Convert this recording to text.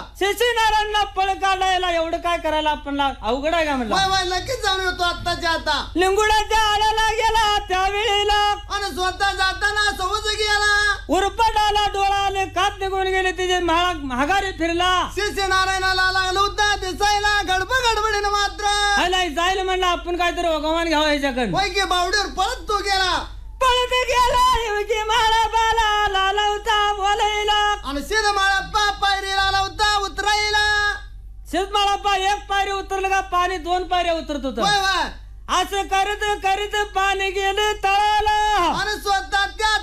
शिशिनारांना पळ काढायला एवढं काय करायला आपण अवघड आहे का म्हणलं. वय नक्कीच जाऊन येतो आत्ताच्या आता. लिंगुडाच्या आड्याला गेला त्यावेळेला आणि स्वतः जाताना समज गेला. उरपटाला डोळाने कात निघून गेले तिचे महागारी फिरला. शिष्य नारायणाला लागलं होतं दिसायला गडबडीनं मात्र जायला म्हणलं आपण काहीतरी भगवान घ्यावं ह्याच्याकडे. वय की बावडीवर पळत तो गेला. पळत गेला माळा बाला लावता बोलायला. आणि शिरमाळाप्पा पायरीला लावता उतरायला. शिरमाळाप्पा एक पायरी उतरलं का पाणी 2 पायऱ्या उतरत होत. असं करत करत पाणी गेलं तळाला. आणि स्वतः त्या